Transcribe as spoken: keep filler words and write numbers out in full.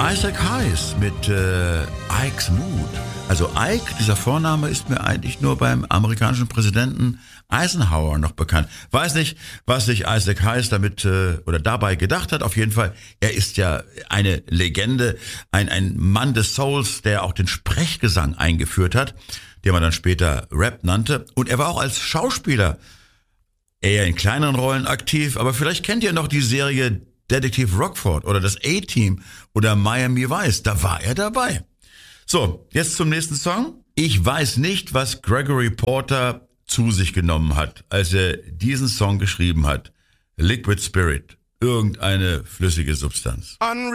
Isaac Hayes mit äh, Ike's Mood. Also Ike, dieser Vorname ist mir eigentlich nur beim amerikanischen Präsidenten Eisenhower noch bekannt. Weiß nicht, was sich Isaac Hayes damit äh, oder dabei gedacht hat. Auf jeden Fall, er ist ja eine Legende, ein, ein Mann des Souls, der auch den Sprechgesang eingeführt hat, den man dann später Rap nannte. Und er war auch als Schauspieler eher in kleineren Rollen aktiv, aber vielleicht kennt ihr noch die Serie Detective Rockford oder das A-Team oder Miami Vice, da war er dabei. So, jetzt zum nächsten Song. Ich weiß nicht, was Gregory Porter zu sich genommen hat, als er diesen Song geschrieben hat. Liquid Spirit, irgendeine flüssige Substanz.